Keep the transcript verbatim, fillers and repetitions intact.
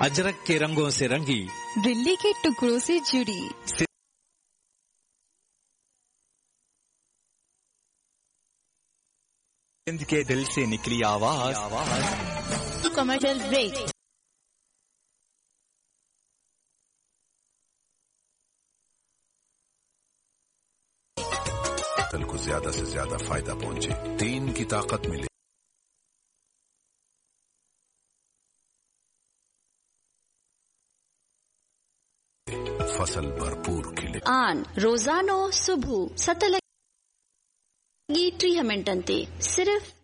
अजरक के रंगों से रंगी, दिल्ली के टुकड़ों से जुड़ी, सिंध के दिल से निकली आवाज। Commercial break. फसल को ज्यादा से ज्यादा फायदा पहुंचे, तीन की ताकत मिले, फसल भरपूर खिले। आन रोजानो सुबह सतलगी ट्री हमेंटनते सिर्फ